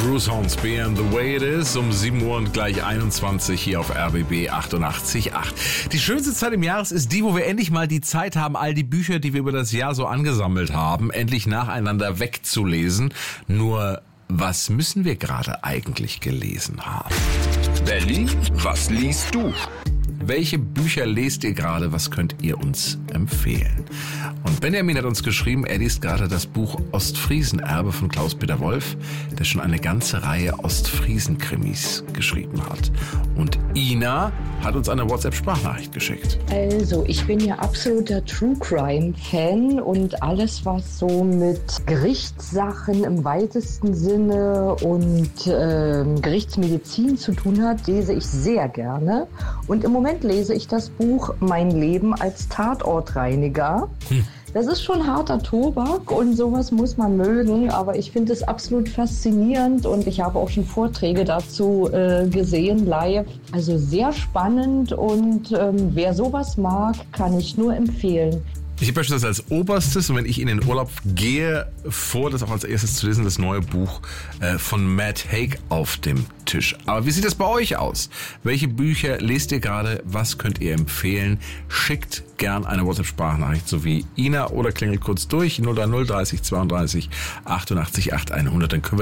Bruce Hornsby and The Way It Is um 7 Uhr und gleich 21 hier auf RBB 88.8. Die schönste Zeit im Jahres ist die, wo wir endlich mal die Zeit haben, all die Bücher, die wir über das Jahr so angesammelt haben, endlich nacheinander wegzulesen. Nur, was müssen wir gerade eigentlich gelesen haben? Berlin, was liest du? Welche Bücher lest ihr gerade? Was könnt ihr uns empfehlen? Und Benjamin hat uns geschrieben, er liest gerade das Buch Ostfriesen-Erbe von Klaus-Peter Wolf, der schon eine ganze Reihe Ostfriesen-Krimis geschrieben hat. Und Ina hat uns eine WhatsApp-Sprachnachricht geschickt. Also, ich bin ja absoluter True-Crime-Fan und alles, was so mit Gerichtssachen im weitesten Sinne und Gerichtsmedizin zu tun hat, lese ich sehr gerne. Und im Moment lese ich das Buch Mein Leben als Tatortreiniger. Das ist schon harter Tobak und sowas muss man mögen, aber ich finde es absolut faszinierend und ich habe auch schon Vorträge dazu gesehen, live. Also sehr spannend und wer sowas mag, kann ich nur empfehlen. Ich habe beispielsweise als Oberstes, und wenn ich in den Urlaub gehe, vor, das auch als erstes zu lesen, das neue Buch von Matt Haig auf dem Tisch. Aber wie sieht das bei euch aus? Welche Bücher lest ihr gerade? Was könnt ihr empfehlen? Schickt gern eine WhatsApp-Sprachnachricht, so wie Ina, oder klingelt kurz durch 030 30 32 88 8 100. Dann können wir